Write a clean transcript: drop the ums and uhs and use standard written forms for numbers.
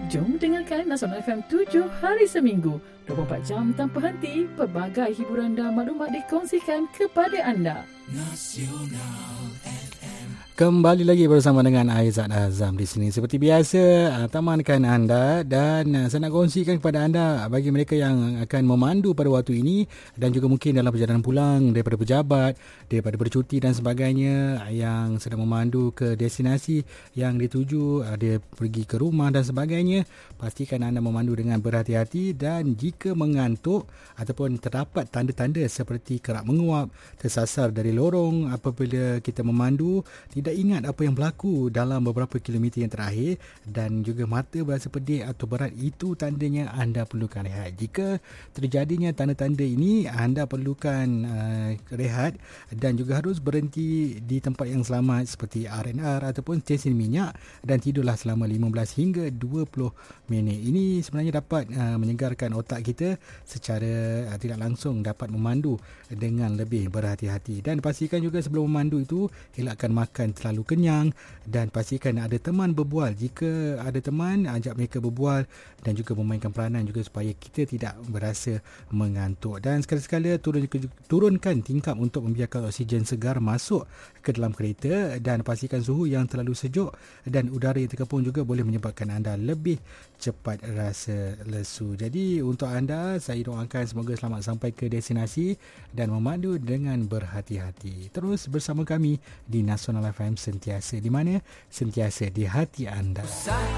Jom dengarkan Nasional FM 7 hari seminggu, 24 jam tanpa henti, pelbagai hiburan dan maklumat dikongsikan kepada anda. Nasional FM. Kembali lagi bersama dengan Aizat Azam di sini. Seperti biasa, tamankan anda dan saya nak kongsikan kepada anda bagi mereka yang akan memandu pada waktu ini dan juga mungkin dalam perjalanan pulang daripada pejabat, daripada bercuti dan sebagainya, yang sedang memandu ke destinasi yang dituju, dia pergi ke rumah dan sebagainya. Pastikan anda memandu dengan berhati-hati dan jika mengantuk ataupun terdapat tanda-tanda seperti kerap menguap, tersasar dari lorong apabila kita memandu, tidak ingat apa yang berlaku dalam beberapa kilometer yang terakhir dan juga mata berasa pedih atau berat, itu tandanya anda perlukan rehat. Jika terjadinya tanda-tanda ini, anda perlukan rehat dan juga harus berhenti di tempat yang selamat seperti R&R ataupun stesen minyak dan tidurlah selama 15 hingga 20 minit. Ini sebenarnya dapat menyegarkan otak kita secara tidak langsung, dapat memandu dengan lebih berhati-hati. Dan pastikan juga sebelum memandu itu, elakkan makan terlalu kenyang dan pastikan ada teman berbual. Jika ada teman, ajak mereka berbual dan juga memainkan peranan juga supaya kita tidak berasa mengantuk. Dan sekali-sekala turunkan tingkap untuk membiarkan oksigen segar masuk ke dalam kereta dan pastikan suhu yang terlalu sejuk dan udara yang terkepung juga boleh menyebabkan anda lebih cepat rasa lesu. Jadi untuk anda, saya doakan semoga selamat sampai ke destinasi dan memandu dengan berhati-hati. Terus bersama kami di Nasional FM, sentiasa di mana? Sentiasa di hati anda.